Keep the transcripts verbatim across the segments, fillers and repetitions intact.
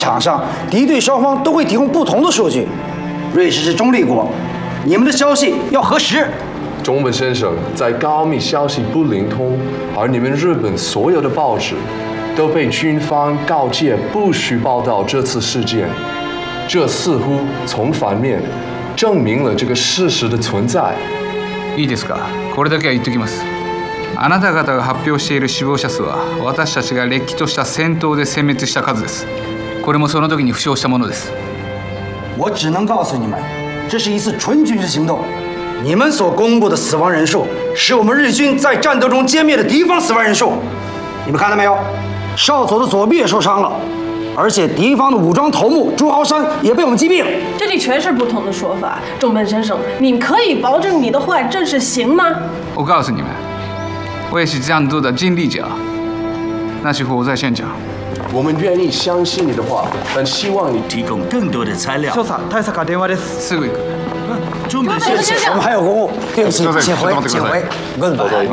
场上，敌对双方都会提供不同的数据。瑞士是中立国，你们的消息要核实。 中本先生，在高密消息不灵通，而你们日本所有的报纸都被军方告诫不许报道这次事件，这似乎从反面证明了这个事实的存在。 いいですか？これだけは言っておきます。あなた方が発表している死亡者数は私たちがれっきとした戦闘で殲滅した数です。これもその時に負傷したものです。 我只能告诉你们，这是一次纯军事行动。你们所公布的死亡人数，是我们日军在战斗中歼灭的敌方死亡人数。你们看到没有？少佐的左臂也受伤了，而且敌方的武装头目朱豪山也被我们击毙了。 这里全是不同的说法。中本先生，你可以保证你的话证实行吗？ 我告诉你们，我也是战斗的经历者，那时候我在现场。 我们愿意相信你的话，但希望你提供更多的材料。 少佐、大佐電話です。 すぐ行く。 中本先生， 我们还有公务，对不起，请回，请回。good bye。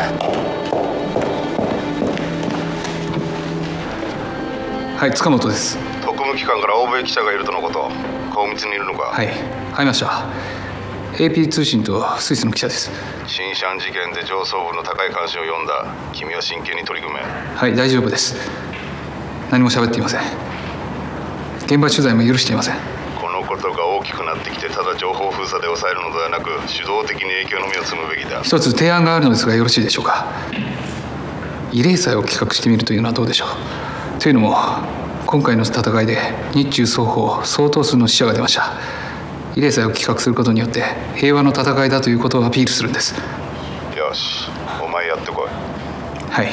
はい、塚本です。 特務機関から欧米記者がいるとのこと。顔見つにいるのか。 はい、入りました。エーピー 通信とスイスの記者です。 新シャン事件で上層部の高い関心を読んだ。君は真剣に取り組め。 はい、大丈夫です。何も喋っていません。現場取材も許していません。 このことが大きくなってきて、ただ情報封鎖で抑えるのではなく、主導的に影響の目を摘むべきだ。 一つ提案があるのですがよろしいでしょうか。慰霊祭を企画してみるというのはどうでしょう。というのも今回の戦いで日中双方相当数の死者が出ました。慰霊祭を企画することによって平和の戦いだということをアピールするんです。 よし、お前やってこい。 はい、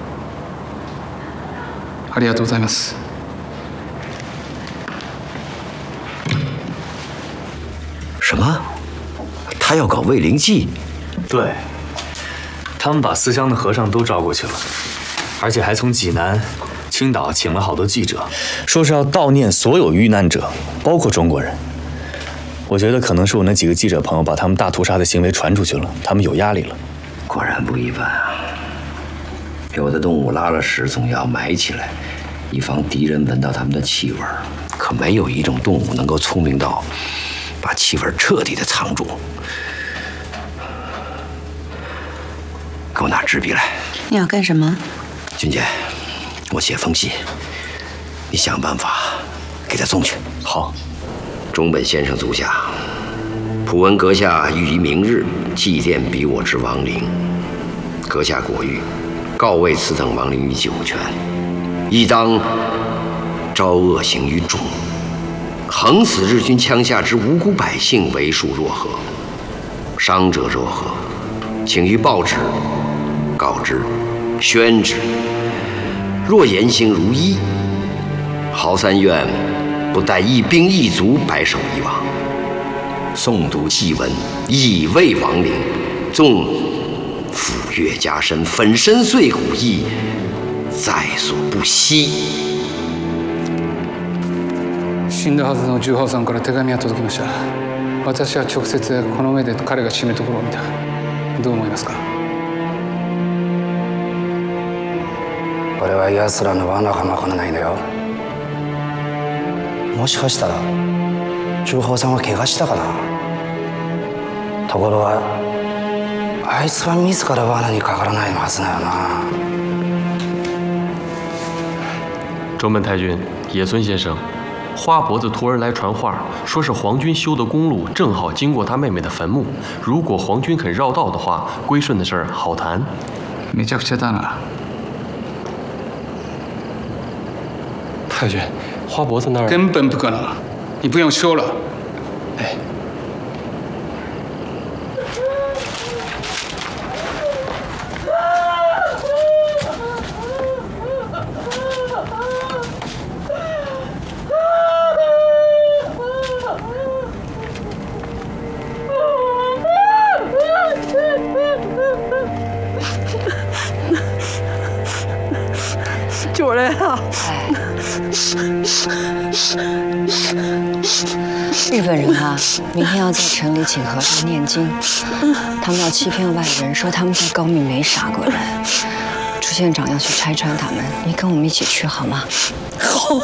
ありがとうございます。 什么？他要搞慰灵祭？ 对，他们把思乡的和尚都招过去了，而且还从济南、青岛请了好多记者，说是要悼念所有遇难者，包括中国人。我觉得可能是我那几个记者朋友把他们大屠杀的行为传出去了，他们有压力了。 果然不一般啊！有的动物拉了屎总要埋起来，以防敌人闻到它们的气味。可没有一种动物能够聪明到把气味彻底的藏住。给我拿纸笔来。 你要干什么？ 君姐，我写封信，你想办法给他送去。 好。 中本先生足下，普文阁下欲于明日祭奠彼我之亡灵。阁下果谕，告慰此等亡灵于九泉，亦当招恶行于众，横死日军枪下之无辜百姓为数若何？伤者若何？请于报纸告知、宣旨。若言行如一，豪三愿不待一兵一卒，白首一亡。诵读祭文，以慰亡灵，纵抚月加身，粉身碎骨，亦在所不惜。 死んだはずの十号さんから手紙が届きました。私は直接この目で彼が死ぬところを見た。どう思いますか？ 俺は奴らの罠かもわからないんだよ。もしかしたら十号さんは怪我したかな。ところがあいつは自ら罠にかからないはずだよな。 中本太君，野村先生，花脖子徒儿来传话，说是皇军修的公路正好经过他妹妹的坟墓。如果皇军肯绕道的话，归顺的事儿好谈。 めちゃくちゃだな。 太君，花脖子那儿根本不可能，你不用说了。哎。 主人啊！ 日本人啊，明天要在城里请和尚念经，他们要欺骗外人，说他们在高密没杀过人。朱县长要去拆穿他们，你跟我们一起去好吗？ 好。